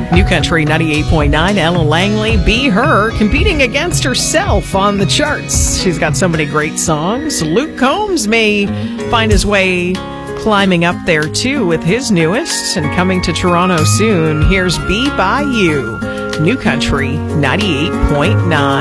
New Country 98.9, Ella Langley, Be Her, competing against herself on the charts. She's got so many great songs. Luke Combs may find his way climbing up there, too, with his newest, and coming to Toronto soon. Here's Be By You, New Country 98.9.